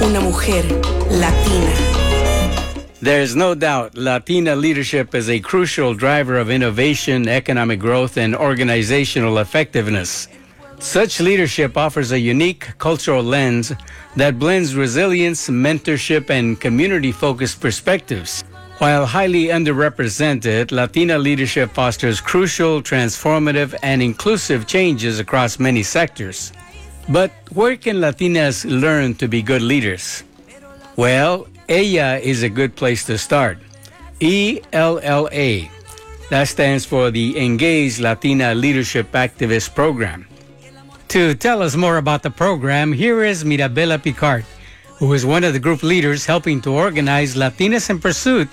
una mujer latina. There is no doubt Latina leadership is a crucial driver of innovation, economic growth, and organizational effectiveness. Such leadership offers a unique cultural lens that blends resilience, mentorship, and community-focused perspectives. While highly underrepresented, Latina leadership fosters crucial, transformative, and inclusive changes across many sectors. But where can Latinas learn to be good leaders? Well, ELLA is a good place to start. ELLA. That stands for the Engage Latina Leadership Activist Program. To tell us more about the program, here is Mirabela Picard, who is one of the group leaders helping to organize Latinas in Pursuit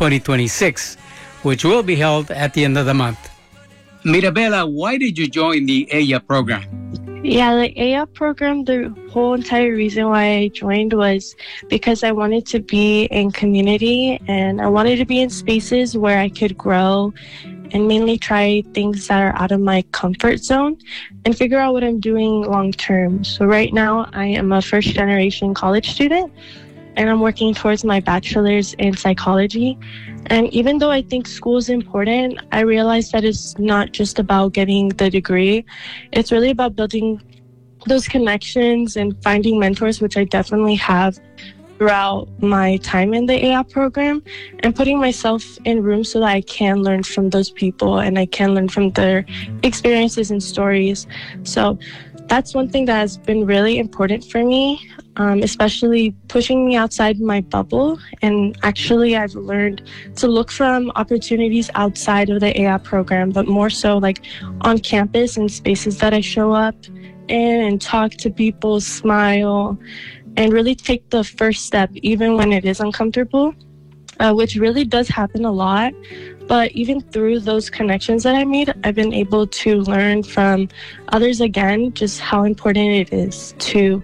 2026, which will be held at the end of the month. Mirabela, why did you join the ELLA program? Yeah, the ELLA program, the whole entire reason why I joined was because I wanted to be in community and I wanted to be in spaces where I could grow and mainly try things that are out of my comfort zone and figure out what I'm doing long term. So right now I am a first generation college student and I'm working towards my bachelor's in psychology. And even though I think school is important, I realize that it's not just about getting the degree. It's really about building those connections and finding mentors, which I definitely have throughout my time in the ELLA program, and putting myself in rooms so that I can learn from those people and I can learn from their experiences and stories. So that's one thing that has been really important for me, especially pushing me outside my bubble. And actually, I've learned to look from opportunities outside of the ELLA program, but more so like on campus and spaces that I show up in and talk to people, smile, and really take the first step, even when it is uncomfortable, which really does happen a lot. But even through those connections that I made, I've been able to learn from others again, just how important it is to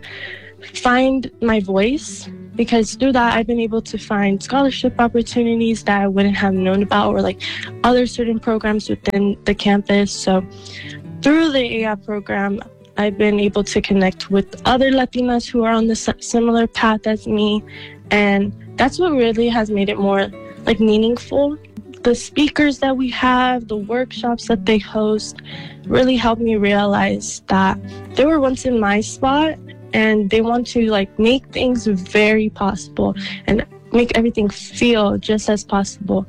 find my voice, because through that, I've been able to find scholarship opportunities that I wouldn't have known about, or like other certain programs within the campus. So through the ELLA program, I've been able to connect with other Latinas who are on the similar path as me. And that's what really has made it more like meaningful. The speakers that we have, the workshops that they host really helped me realize that they were once in my spot and they want to like make things very possible and make everything feel just as possible.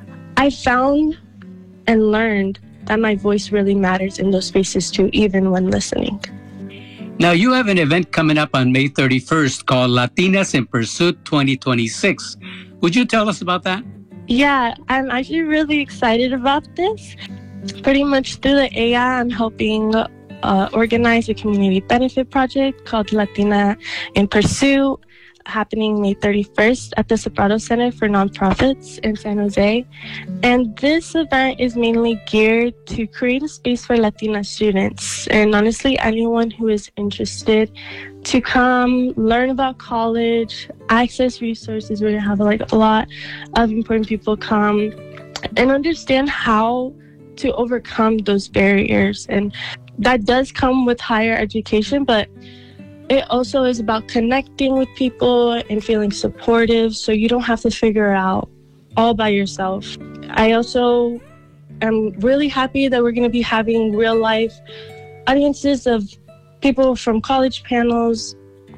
I found and learned that my voice really matters in those spaces too, even when listening. Now, you have an event coming up on May 31st called Latinas in Pursuit 2026. Would you tell us about that? Yeah, I'm actually really excited about this. Pretty much through the ELLA, I'm helping organize a community benefit project called Latina in Pursuit, happening May 31st at the Soprano Center for Nonprofits in San Jose. And this event is mainly geared to create a space for Latina students and honestly anyone who is interested to come learn about college, access resources. We're going to have like a lot of important people come and understand how to overcome those barriers. And that does come with higher education, but it also is about connecting with people and feeling supportive, so you don't have to figure it out all by yourself. I also am really happy that we're going to be having real life audiences of people from college panels,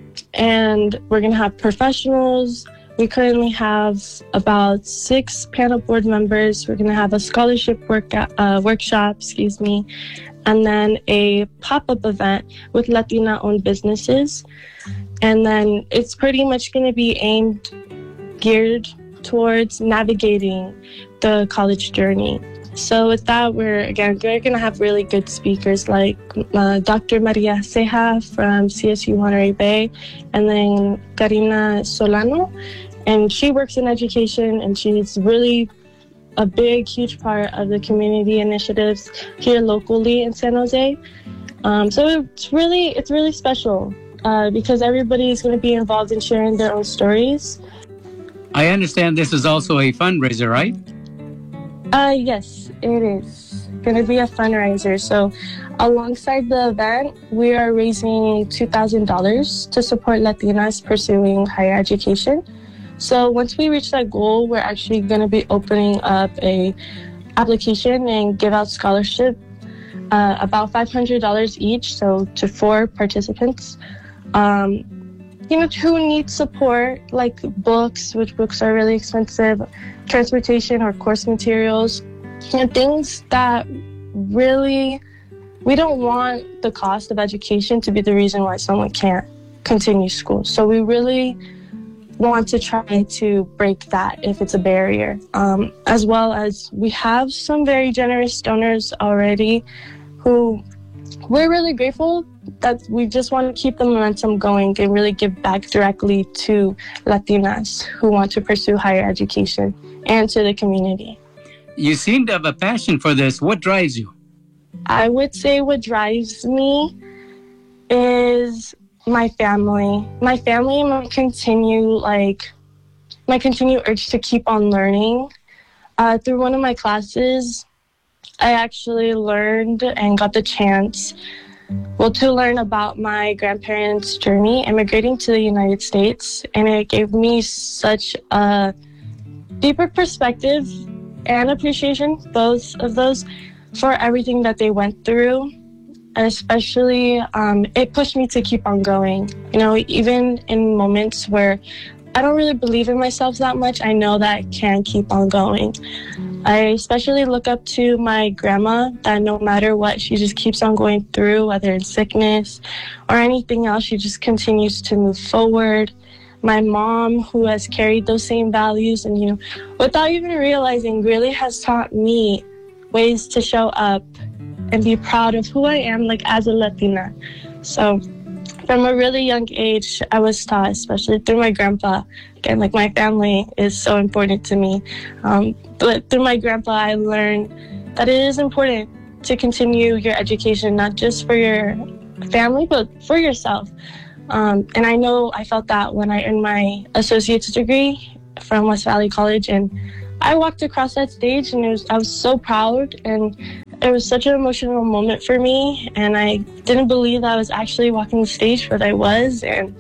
and we're going to have professionals. We currently have about 6 panel board members. We're going to have a scholarship workshop, and then a pop-up event with Latina-owned businesses. And then it's pretty much going to be geared towards navigating the college journey. So with that, we're going to have really good speakers like Dr. Maria Ceja from CSU Monterey Bay, and then Karina Solano. And she works in education, and she's really a big, huge part of the community initiatives here locally in San Jose. So it's really special because everybody is going to be involved in sharing their own stories. I understand this is also a fundraiser, right? Yes, it is going to be a fundraiser. So alongside the event, we are raising $2,000 to support Latinas pursuing higher education. So once we reach that goal, we're actually going to be opening up a application and give out scholarship, about $500 each, so to 4 participants. Who need support, like books, which books are really expensive, transportation or course materials, things that really, we don't want the cost of education to be the reason why someone can't continue school. So we really want to try to break that if it's a barrier. As well as we have some very generous donors already who we're really grateful that we just want to keep the momentum going and really give back directly to Latinas who want to pursue higher education and to the community. You seem to have a passion for this. What drives you? I would say what drives me is my family. My family and my continued urge to keep on learning. Through one of my classes, I actually learned and got the chance to learn about my grandparents' journey immigrating to the United States, and it gave me such a deeper perspective and appreciation, both of those, for everything that they went through. And especially, it pushed me to keep on going. Even in moments where I don't really believe in myself that much, I know that I can keep on going. I especially look up to my grandma, that no matter what, she just keeps on going through, whether in sickness or anything else, she just continues to move forward. My mom, who has carried those same values and, without even realizing, really has taught me ways to show up and be proud of who I am, as a Latina. So from a really young age, I was taught, especially through my grandpa. Again, my family is so important to me. But through my grandpa, I learned that it is important to continue your education, not just for your family, but for yourself. And I know I felt that when I earned my associate's degree from West Valley College. And I walked across that stage and I was so proud, and it was such an emotional moment for me, and I didn't believe that I was actually walking the stage, but I was, and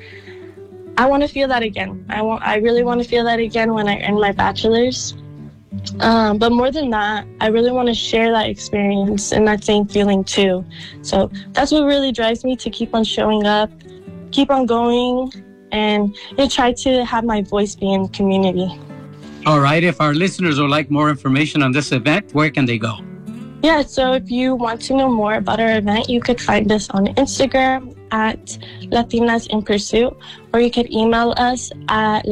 I want to feel that again. I really want to feel that again when I earn my bachelor's. But more than that, I really want to share that experience and that same feeling too. So that's what really drives me to keep on showing up, keep on going, and try to have my voice be in the community. All right. If our listeners would like more information on this event, where can they go? Yeah, so if you want to know more about our event, you could find us on Instagram at Latinas in Pursuit, or you could email us at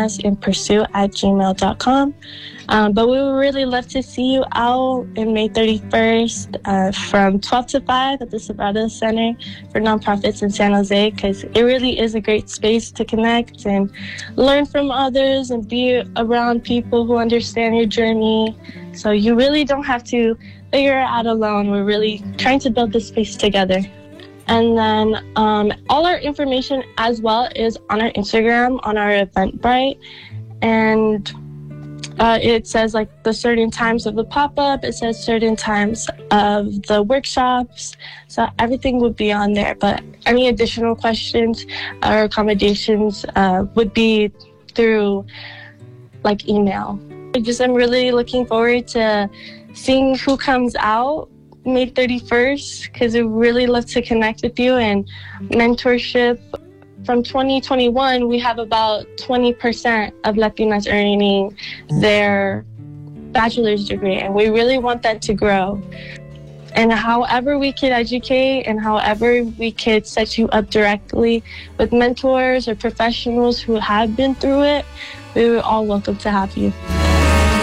latinasinpursuit@gmail.com. But we would really love to see you out in May 31st from 12 to 5 at the Sabrada Center for Nonprofits in San Jose, because it really is a great space to connect and learn from others and be around people who understand your journey. So you really don't have to figure it out alone. We're really trying to build this space together. And then all our information as well is on our Instagram, on our Eventbrite. And it says the certain times of the pop-up. It says certain times of the workshops. So everything would be on there. But any additional questions or accommodations would be through email. I'm really looking forward to seeing who comes out May 31st, because I really love to connect with you and mentorship. From 2021, we have about 20% of Latinas earning their bachelor's degree, and we really want that to grow. And however we could educate and however we could set you up directly with mentors or professionals who have been through it, we were all welcome to have you.